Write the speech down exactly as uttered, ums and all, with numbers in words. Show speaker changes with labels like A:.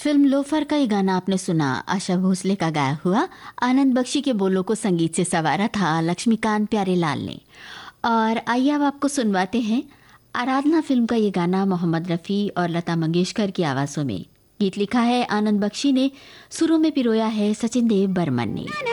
A: Film loafer का ये गाना आपने सुना, आशा भोसले का गाया हुआ। आनंद बख्शी के बोलों को संगीत से संवारा था लक्ष्मीकांत प्यारेलाल ने। और आइए अब आपको सुनवाते हैं आराधना फिल्म का ये गाना मोहम्मद रफ़ी और लता मंगेशकर की आवाज़ों में। गीत लिखा है आनंद बख्शी ने, सुरों में पिरोया है सचिन देव बर्मन ने।